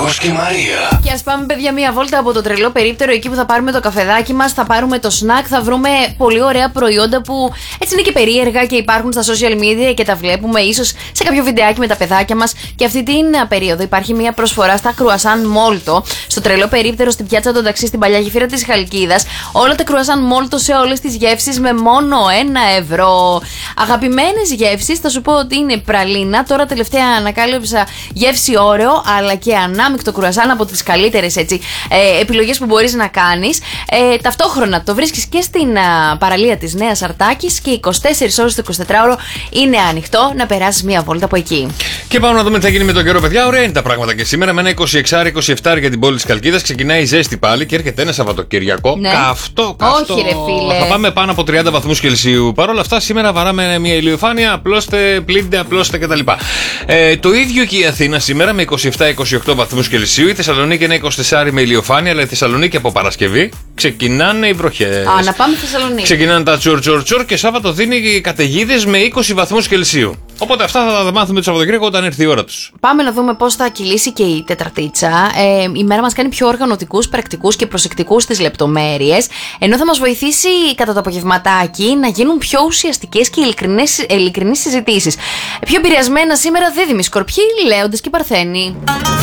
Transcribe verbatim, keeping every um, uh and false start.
Γιώργος και Μαρία. Και ας πάμε, παιδιά, μία βόλτα από το τρελό περίπτερο, εκεί που θα πάρουμε το καφεδάκι μας, θα πάρουμε το σνακ, θα βρούμε πολύ ωραία προϊόντα που έτσι είναι και περίεργα και υπάρχουν στα social media και τα βλέπουμε ίσως σε κάποιο βιντεάκι με τα παιδάκια μας. Και αυτή την περίοδο υπάρχει μία προσφορά στα κρουασάν Μόλτο, στο τρελό περίπτερο στην πιάτσα των ταξί στην παλιά γεφύρα της Χαλκίδας. Όλα τα κρουασάν Μόλτο σε όλες τις γεύσεις με μόνο ένα ευρώ. Αγαπημένες γεύσεις, θα σου πω ότι είναι πραλίνα. Τώρα τελευταία ανακάλυψα γεύση Όρεο, αλλά και ανάμεικτο κρουασάν, από τις καλύτερες έτσι, ε, επιλογές που μπορείς να κάνεις. Ε, ταυτόχρονα το βρίσκεις και στην α, παραλία της Νέας Αρτάκης και είκοσι τέσσερις ώρες το εικοσιτετράωρο είναι ανοιχτό να περάσεις μία βόλτα από εκεί. Και πάμε να δούμε τι θα γίνει με τον καιρό, παιδιά. Ωραία είναι τα πράγματα και σήμερα με ένα είκοσι έξι είκοσι επτά για την πόλη της Καλκίδας. Ξεκινάει η ζέστη πάλι και έρχεται ένα Σαββατοκύριακο. Ναι. Καυτό, καυτό. Όχι, ρε φίλε. Θα πάμε πάνω από τριάντα βαθμούς Κελσίου. Παρ' όλα αυτά, σήμερα βαράμε μια ηλιοφάνεια. Απλώστε, πλύντε, απλώστε κτλ. Ε, το ίδιο και η Αθήνα σήμερα με είκοσι επτά είκοσι οκτώ βαθμούς Κελσίου. Η Θεσσαλονίκη είναι είκοσι τέσσερα με ηλιοφάνεια, αλλά η Θεσσαλονίκη από Παρασκευή ξεκινάνε οι βροχές. Α, να πάμε στη Θεσσαλονίκη. Ξεκινάνε τα τσουρ τσουρ τσουρ και Σάββατο δίνει καταιγίδες με είκοσι βαθμούς Κελσίου. Οπότε αυτά θα τα μάθουμε το Σαββατοκύριακο όταν έρθει η ώρα τους. Πάμε να δούμε πώς θα κυλήσει και η τεταρτίτσα. Ε, η μέρα μας κάνει πιο οργανωτικούς, πρακτικούς και προσεκτικούς στις λεπτομέρειες, ενώ θα μας βοηθήσει κατά το απογευματάκι να γίνουν πιο ουσιαστικές και ειλικρινείς συζητήσεις. Πιο επηρεασμένα σήμερα δίδυμοι Σκορπιοί, Λέοντες και Παρθένοι.